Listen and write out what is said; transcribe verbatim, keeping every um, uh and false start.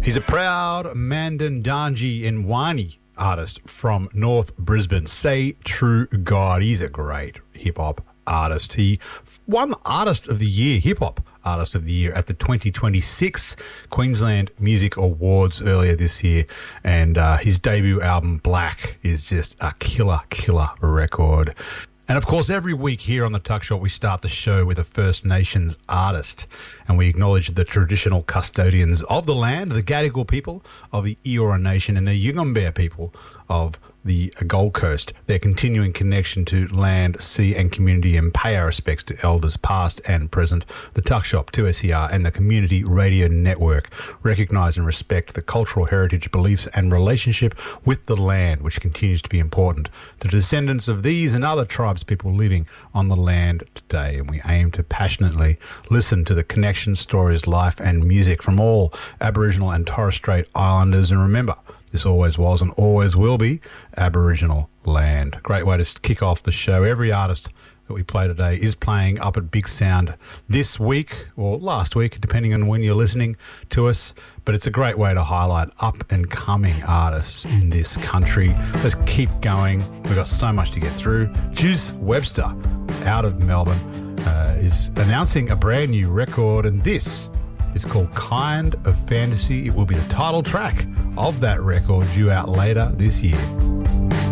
He's a proud Mandandangi Nwani artist from North Brisbane. Say True God. He's a great hip-hop artist. He won Artist of the Year, Hip-Hop Artist of the Year at the twenty twenty-six Queensland Music Awards earlier this year. And uh, his debut album, Black, is just a killer, killer record. And, of course, every week here on the Tuck Shop, we start the show with a First Nations artist, and we acknowledge the traditional custodians of the land, the Gadigal people of the Eora Nation and the Yugambeh people of the Gold Coast, their continuing connection to land, sea and community, and pay our respects to elders past and present. The Tuck Shop, two S E R and the Community Radio Network recognise and respect the cultural heritage, beliefs and relationship with the land, which continues to be important to descendants of these and other tribes people living on the land today. And we aim to passionately listen to the connection, stories, life and music from all Aboriginal and Torres Strait Islanders. And remember, this always was and always will be Aboriginal land. Great way to kick off the show. Every artist that we play today is playing up at Big Sound this week or last week, depending on when you're listening to us. But it's a great way to highlight up-and-coming artists in this country. Let's keep going. We've got so much to get through. Juice Webster, out of Melbourne, uh, is announcing a brand new record, and this is called Kind of Fantasy. It will be the title track of that record, due out later this year.